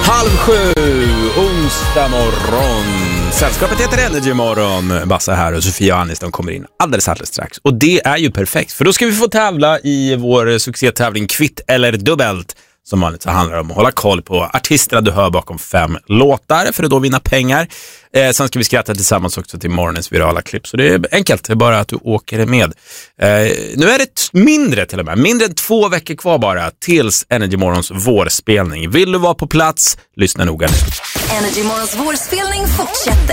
6:30, onsdag morgon. Sällskapet heter Energy Morgon. Bassa här och Sofia och Anis, de kommer in alldeles strax. Och det är ju perfekt, för då ska vi få tävla i vår succétävling Kvitt eller dubbelt. Som vanligt så handlar det om att hålla koll på artisterna du hör bakom 5 låtar för att då vinna pengar. Sen ska vi skratta tillsammans också till morgonens virala klipp. Så det är enkelt, det är bara att du åker med. Nu är det mindre än 2 veckor kvar bara tills Energy Morgons vårspelning. Vill du vara på plats? Lyssna noga nu. Energy Morgons vårspelning fortsätter.